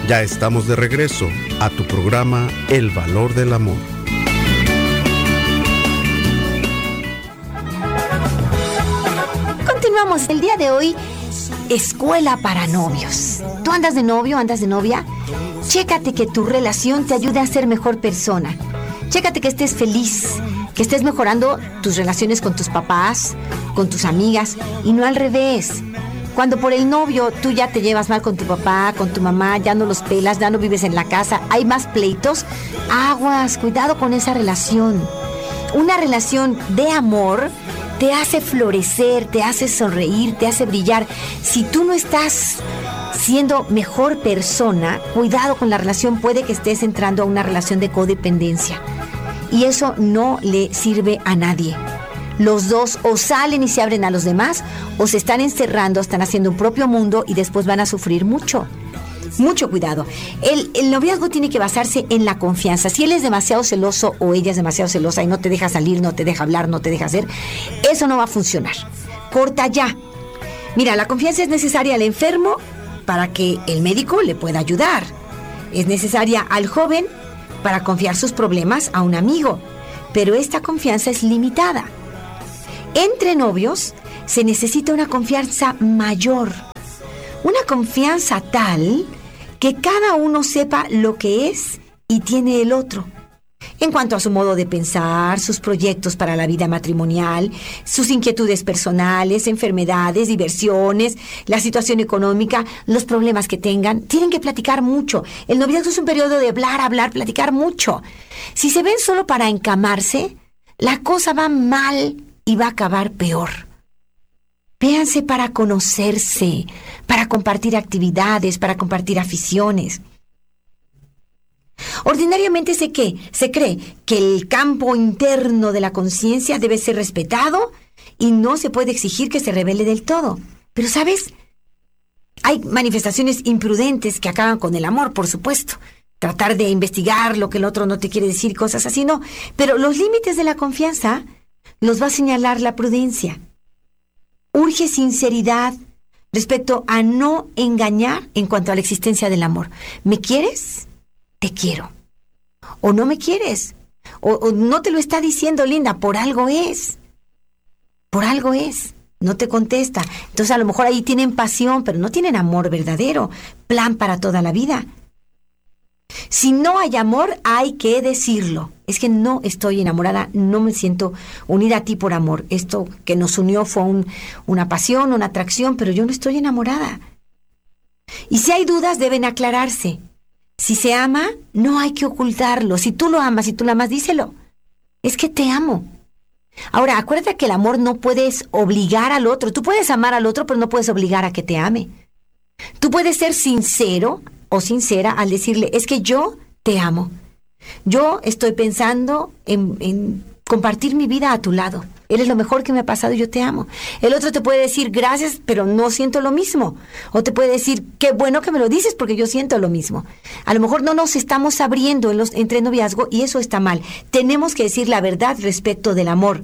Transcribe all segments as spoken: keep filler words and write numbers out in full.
Ya estamos de regreso a tu programa El Valor del Amor. Continuamos el día de hoy, escuela para novios. ¿Tú andas de novio, andas de novia? Chécate que tu relación te ayude a ser mejor persona. Chécate que estés feliz, que estés mejorando tus relaciones con tus papás, con tus amigas, y no al revés. Cuando por el novio tú ya te llevas mal con tu papá, con tu mamá, ya no los pelas, ya no vives en la casa, hay más pleitos, aguas, cuidado con esa relación. Una relación de amor te hace florecer, te hace sonreír, te hace brillar. Si tú no estás siendo mejor persona, cuidado con la relación, puede que estés entrando a una relación de codependencia. Y eso no le sirve a nadie. Los dos o salen y se abren a los demás, o se están encerrando, están haciendo un propio mundo y después van a sufrir mucho. Mucho cuidado. El, el noviazgo tiene que basarse en la confianza. Si él es demasiado celoso o ella es demasiado celosa y no te deja salir, no te deja hablar, no te deja hacer, eso no va a funcionar. Corta ya. Mira, la confianza es necesaria al enfermo para que el médico le pueda ayudar. Es necesaria al joven para confiar sus problemas a un amigo. Pero esta confianza es limitada. Entre novios se necesita una confianza mayor. Una confianza tal que cada uno sepa lo que es y tiene el otro. En cuanto a su modo de pensar, sus proyectos para la vida matrimonial, sus inquietudes personales, enfermedades, diversiones, la situación económica, los problemas que tengan, tienen que platicar mucho. El noviazgo es un periodo de hablar, hablar, platicar mucho. Si se ven solo para encamarse, la cosa va mal y va a acabar peor. Véanse para conocerse, para compartir actividades, para compartir aficiones. Ordinariamente se, que, se cree que el campo interno de la conciencia debe ser respetado y no se puede exigir que se revele del todo. Pero, ¿sabes? Hay manifestaciones imprudentes que acaban con el amor, por supuesto. Tratar de investigar lo que el otro no te quiere decir, cosas así, no. Pero los límites de la confianza los va a señalar la prudencia. Urge sinceridad respecto a no engañar en cuanto a la existencia del amor. ¿Me quieres? Te quiero. O no me quieres. O, o no te lo está diciendo, linda, por algo es. Por algo es. No te contesta. Entonces a lo mejor ahí tienen pasión, pero no tienen amor verdadero. Plan para toda la vida. Si no hay amor, hay que decirlo. Es que no estoy enamorada, no me siento unida a ti por amor. Esto que nos unió fue un, una pasión, una atracción, pero yo no estoy enamorada. Y si hay dudas, deben aclararse. Si se ama, no hay que ocultarlo. Si tú lo amas, si tú lo amas, díselo. Es que te amo. Ahora, acuérdate que el amor no puedes obligar al otro. Tú puedes amar al otro, pero no puedes obligar a que te ame. Tú puedes ser sincero o sincera al decirle, es que yo te amo. Yo estoy pensando en, en compartir mi vida a tu lado. Eres lo mejor que me ha pasado y yo te amo. El otro te puede decir gracias, pero no siento lo mismo. O te puede decir qué bueno que me lo dices porque yo siento lo mismo. A lo mejor no nos estamos abriendo en los, entre noviazgo y eso está mal. Tenemos que decir la verdad respecto del amor.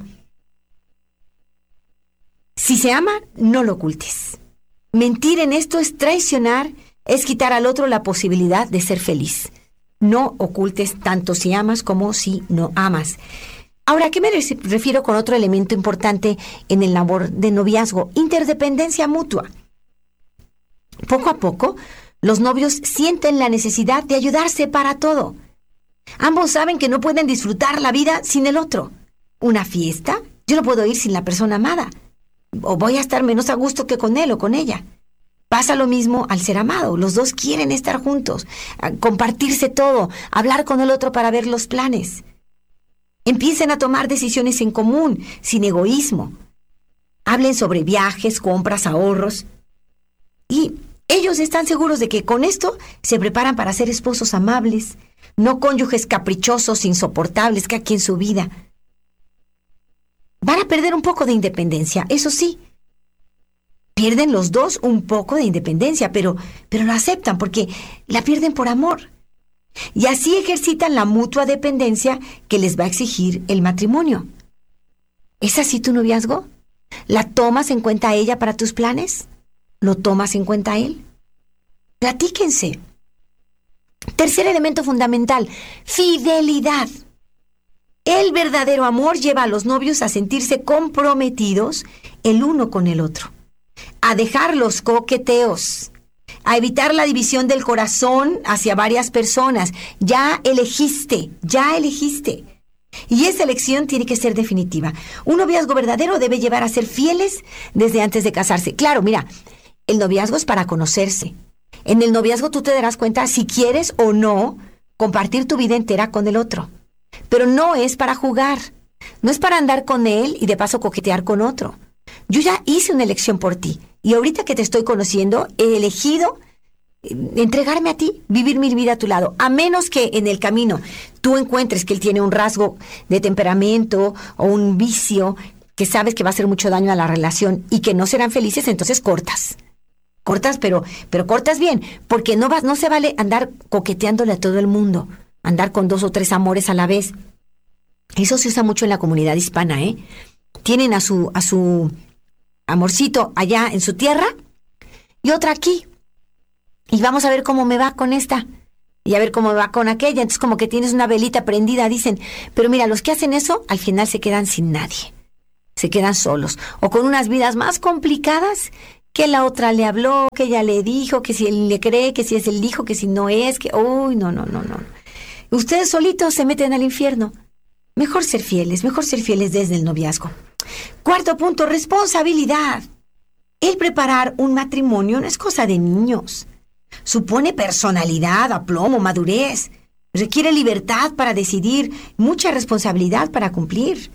Si se ama, no lo ocultes. Mentir en esto es traicionar, es quitar al otro la posibilidad de ser feliz. No ocultes tanto si amas como si no amas. Ahora, ¿a qué me refiero con otro elemento importante en el labor de noviazgo? Interdependencia mutua. Poco a poco, los novios sienten la necesidad de ayudarse para todo. Ambos saben que no pueden disfrutar la vida sin el otro. ¿Una fiesta? Yo no puedo ir sin la persona amada. O voy a estar menos a gusto que con él o con ella. Pasa lo mismo al ser amado. Los dos quieren estar juntos, compartirse todo, hablar con el otro para ver los planes. Empiecen a tomar decisiones en común, sin egoísmo. Hablen sobre viajes, compras, ahorros. Y ellos están seguros de que con esto se preparan para ser esposos amables, no cónyuges caprichosos, insoportables, que aquí en su vida. Van a perder un poco de independencia, eso sí. Pierden los dos un poco de independencia, pero, pero lo aceptan porque la pierden por amor. Y así ejercitan la mutua dependencia que les va a exigir el matrimonio. ¿Es así tu noviazgo? ¿La tomas en cuenta a ella para tus planes? ¿Lo tomas en cuenta a él? Platíquense. Tercer elemento fundamental, fidelidad. El verdadero amor lleva a los novios a sentirse comprometidos el uno con el otro, a dejar los coqueteos, a evitar la división del corazón hacia varias personas. Ya elegiste, ya elegiste. Y esa elección tiene que ser definitiva. Un noviazgo verdadero debe llevar a ser fieles desde antes de casarse. Claro, mira, el noviazgo es para conocerse. En el noviazgo tú te darás cuenta si quieres o no compartir tu vida entera con el otro. Pero no es para jugar. No es para andar con él y de paso coquetear con otro. Yo ya hice una elección por ti. Y ahorita que te estoy conociendo, he elegido entregarme a ti, vivir mi vida a tu lado. A menos que en el camino tú encuentres que él tiene un rasgo de temperamento o un vicio que sabes que va a hacer mucho daño a la relación y que no serán felices, entonces cortas. Cortas, pero, pero cortas bien, porque no vas, no se vale andar coqueteándole a todo el mundo, andar con dos o tres amores a la vez. Eso se usa mucho en la comunidad hispana, ¿eh? Tienen a su, a su amorcito allá en su tierra y otra aquí. Y vamos a ver cómo me va con esta y a ver cómo me va con aquella. Entonces como que tienes una velita prendida, dicen. Pero mira, los que hacen eso, al final se quedan sin nadie. Se quedan solos o con unas vidas más complicadas. Que la otra le habló, que ella le dijo, que si él le cree, que si es el hijo, que si no es, que... Uy, no, no, no, no. Ustedes solitos se meten al infierno. Mejor ser fieles, mejor ser fieles desde el noviazgo. Cuarto punto, responsabilidad. El preparar un matrimonio no es cosa de niños. Supone personalidad, aplomo, madurez. Requiere libertad para decidir, mucha responsabilidad para cumplir.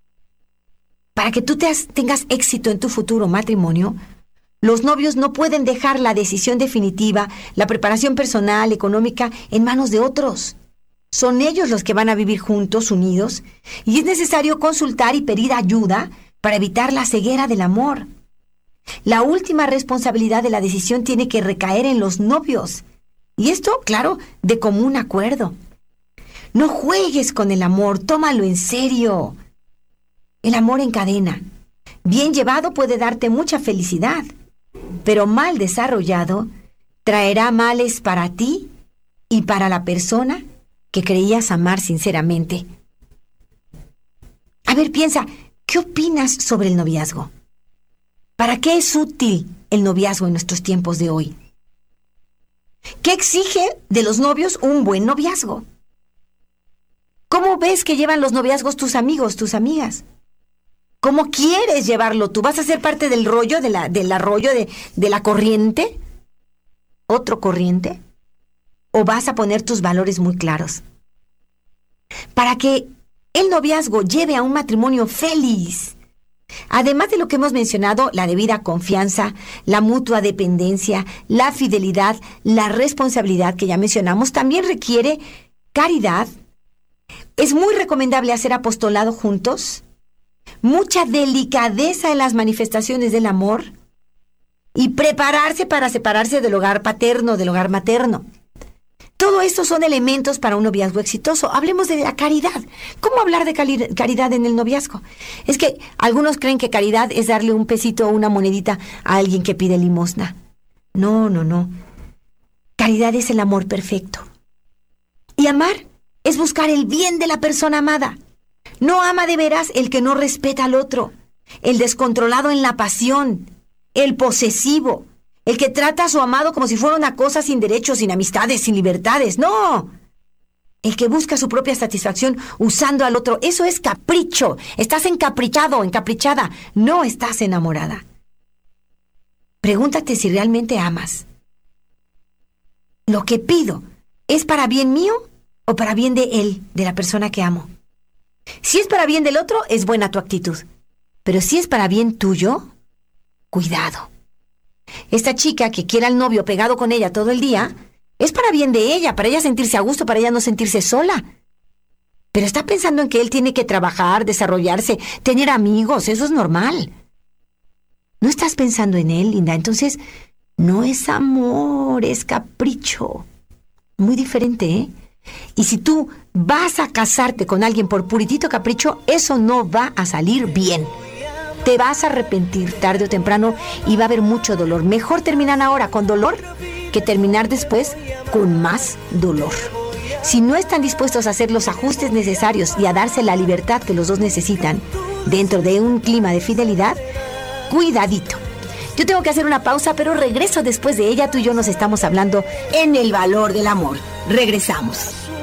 Para que tú te has, tengas éxito en tu futuro matrimonio, los novios no pueden dejar la decisión definitiva, la preparación personal, económica, en manos de otros. Son ellos los que van a vivir juntos, unidos, y es necesario consultar y pedir ayuda para evitar la ceguera del amor. La última responsabilidad de la decisión tiene que recaer en los novios. Y esto, claro, de común acuerdo. No juegues con el amor, tómalo en serio. El amor encadena. Bien llevado puede darte mucha felicidad, pero mal desarrollado traerá males para ti y para la persona que creías amar sinceramente. A ver, piensa, ¿qué opinas sobre el noviazgo? ¿Para qué es útil el noviazgo en nuestros tiempos de hoy? ¿Qué exige de los novios un buen noviazgo? ¿Cómo ves que llevan los noviazgos tus amigos, tus amigas? ¿Cómo quieres llevarlo tú? ¿Vas a ser parte del rollo, de la, del arroyo, de, de la corriente? ¿Otro corriente? ¿O vas a poner tus valores muy claros? Para que el noviazgo lleve a un matrimonio feliz, además de lo que hemos mencionado, la debida confianza, la mutua dependencia, la fidelidad, la responsabilidad que ya mencionamos, también requiere caridad. Es muy recomendable hacer apostolado juntos, mucha delicadeza en las manifestaciones del amor y prepararse para separarse del hogar paterno, del hogar materno. Todo esto son elementos para un noviazgo exitoso. Hablemos de la caridad. ¿Cómo hablar de cali- caridad en el noviazgo? Es que algunos creen que caridad es darle un pesito o una monedita a alguien que pide limosna. No, no, no. Caridad es el amor perfecto. Y amar es buscar el bien de la persona amada. No ama de veras el que no respeta al otro, el descontrolado en la pasión, el posesivo, el que trata a su amado como si fuera una cosa sin derechos, sin amistades, sin libertades. ¡No! El que busca su propia satisfacción usando al otro. Eso es capricho. Estás encaprichado, encaprichada. No estás enamorada. Pregúntate si realmente amas. ¿Lo que pido es para bien mío o para bien de él, de la persona que amo? Si es para bien del otro, es buena tu actitud. Pero si es para bien tuyo, cuidado. Esta chica que quiere al novio pegado con ella todo el día, es para bien de ella, para ella sentirse a gusto, para ella no sentirse sola. Pero está pensando en que él tiene que trabajar, desarrollarse, tener amigos, eso es normal. No estás pensando en él, Linda, entonces no es amor, es capricho. Muy diferente, ¿eh? Y si tú vas a casarte con alguien por puritito capricho, eso no va a salir bien. Te vas a arrepentir tarde o temprano y va a haber mucho dolor. Mejor terminan ahora con dolor que terminar después con más dolor. Si no están dispuestos a hacer los ajustes necesarios y a darse la libertad que los dos necesitan dentro de un clima de fidelidad, cuidadito. Yo tengo que hacer una pausa, pero regreso después de ella. Tú y yo nos estamos hablando en El Valor del Amor. Regresamos.